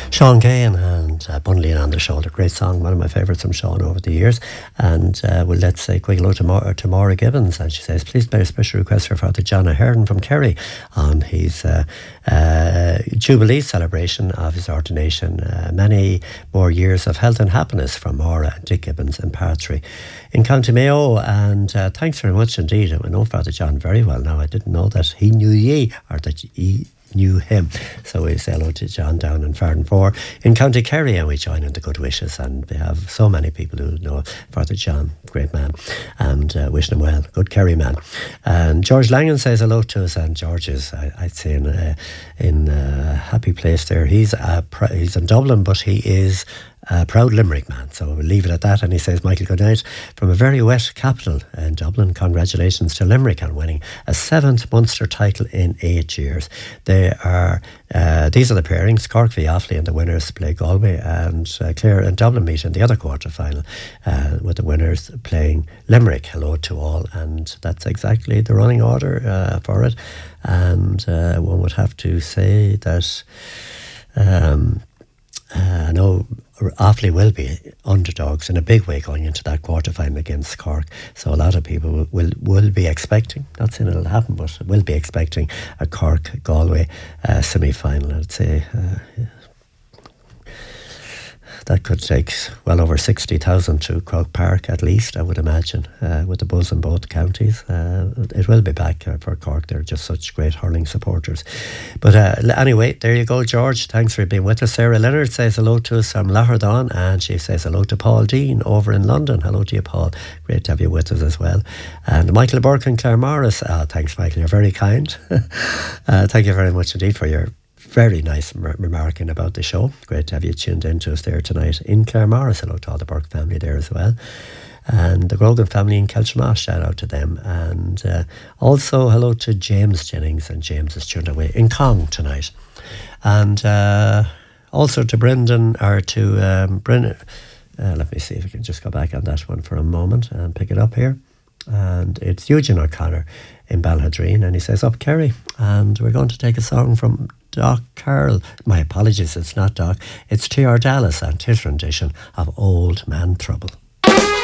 Sean Kane and Bundling on the Shoulder. Great song, one of my favourites from Sean over the years. And let's say quick hello to Maura Gibbons. And she says, please bear a special request for Father John Ahern from Kerry on his Jubilee celebration of his ordination. Many more years of health and happiness from Maura and Dick Gibbons in Partry in County Mayo. And thanks very much indeed. I know Father John very well now. I didn't know that he knew ye, or that he knew him. So we say hello to John down in Fardenfore in County Kerry, and we join in the good wishes. And we have so many people who know Father John, great man, and wishing him well, good Kerry man. And George Langan says hello to us, and George is, I'd say, in a happy place there. He's in Dublin, but he is a proud Limerick man, so we'll leave it at that. And he says, Michael, good night from a very wet capital in Dublin. Congratulations to Limerick on winning a 7th Munster title in 8 years. These are the pairings: Cork v Offaly, and the winners play Galway, and Clare and Dublin meet in the other quarter final with the winners playing Limerick. Hello to all. And that's exactly the running order for it. And one would have to say that I know Offaly will be underdogs in a big way going into that quarter-final against Cork. So a lot of people will be expecting, not saying it'll happen, but will be expecting a Cork-Galway semi-final. I'd say that could take well over 60,000 to Croke Park at least, I would imagine, with the buzz in both counties. It will be back for Cork. They're just such great hurling supporters. But anyway, there you go, George. Thanks for being with us. Sarah Leonard says hello to us from Lahardon, and she says hello to Paul Dean over in London. Hello to you, Paul. Great to have you with us as well. And Michael Burke and Claire Morris. Thanks, Michael. You're very kind. Thank you very much indeed for your very nice remarking about the show. Great to have you tuned in to us there tonight in Claremorris. Hello to all the Burke family there as well. And the Grogan family in Kelchamash, shout out to them. And also hello to James Jennings, and James is tuned away in Cong tonight. And also to Brendan, or to Brendan. Let me see if we can just go back on that one for a moment and pick it up here. And it's Eugene O'Connor in Balhadreen, and he says, up Kerry. And we're going to take a song from Doc Carroll. My apologies, it's not Doc. It's T.R. Dallas and his rendition of Old Man Trouble.